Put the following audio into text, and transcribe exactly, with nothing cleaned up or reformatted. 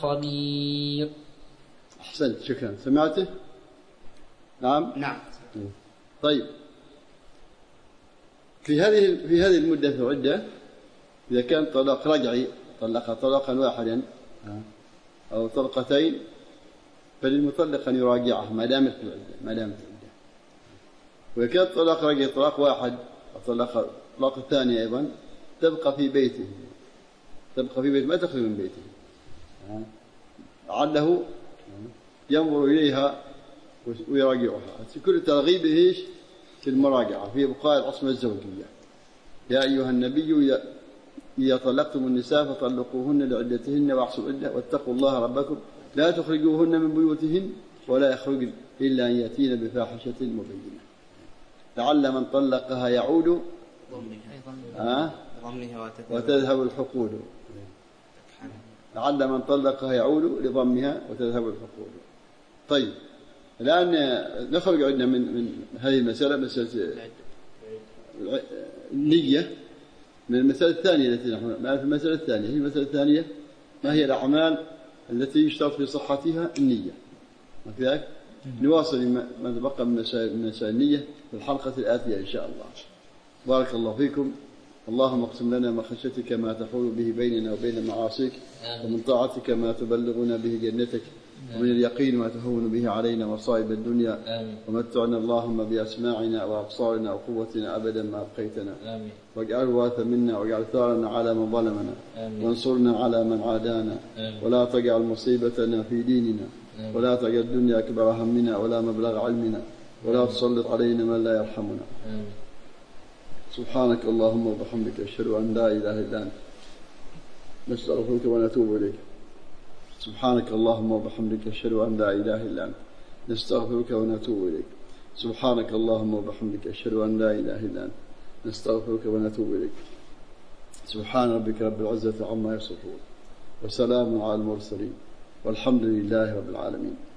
خبير. أحسنت، شكرا. سمعته؟ نعم. نعم. طيب، في هذه في هذه المدة العدة إذا كان طلاق رجعي طلق طلاقا واحدا أو طلقتين فللمطلق أن يراجعه ما دامت في العدة ما دامت في العدة. وإذا كان طلاق رجعي طلاق واحد وطلق الطلاق الثاني أيضا تبقى في بيته تبقى في بيته ما تخرج من بيته، لعله ينظر إليها ويراجعها. كل ترغيبه في المراجعة في بقاء العصمة الزوجية. يا أيها النبي إذا طلقتم النساء فطلقوهن لعدتهن واحصوا العدة واتقوا الله ربكم لا تخرجوهن من بيوتهن ولا يخرجن إلا أن يأتين بفاحشة مبينة لعل من طلقها يعود آه وتذهب الحقول لعل من طلقها يعود لضمها وتذهب الحقول. طيب، الآن نخرج عندنا من من هذه المسألة مسألة النية من المسألة الثانية التي نحن معنا. في المسألة الثانية هي المسألة الثانية ما هي الأعمال التي يشترط في صحتها النية. وكذلك نواصل ما تبقى من مسائل النية في الحلقة الآتية إن شاء الله. بارك الله فيكم. اللهم اقسم لنا من خشيتك ما تحول به بيننا وبين معاصيك ومن طاعتك ما تبلغنا به جنتك ومن اليقين ما تهون به علينا مصائب الدنيا ومتعنا اللهم بأسماعنا وأبصارنا وقوتنا أبدا ما أبقيتنا واجعل الوارث منا واجعل ثارنا على من ظلمنا وانصرنا على من عادانا ولا تجعل مصيبتنا في ديننا ولا تجعل الدنيا أكبر همنا ولا مبلغ علمنا ولا تسلط علينا من لا يرحمنا. سبحانك اللهم وبحمدك أشهد أن لا إله إلا أنت نستغفرك ونتوب إليك. سبحانك اللهم وبحمدك أشهد أن لا إله إلا أنت نستغفرك ونتوب إليك. سبحانك اللهم وبحمدك أشهد أن لا إله إلا أنت نستغفرك ونتوب إليك. سبحان ربك رب العزة عما يصفون وسلام على المرسلين والحمد لله رب العالمين.